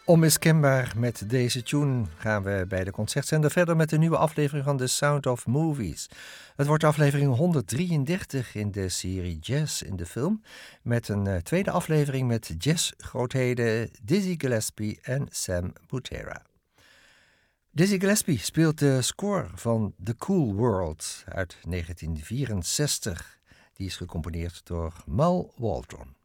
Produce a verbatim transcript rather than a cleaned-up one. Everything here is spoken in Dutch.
Onmiskenbaar met deze tune gaan we bij de concertzender verder met een nieuwe aflevering van The Sound of Movies. Het wordt aflevering honderddrieëndertig in de serie Jazz in de Film, met een uh, tweede aflevering met jazzgrootheden Dizzy Gillespie en Sam Butera. Dizzy Gillespie speelt de score van The Cool World uit negentien vierenzestig. Die is gecomponeerd door Mal Waldron.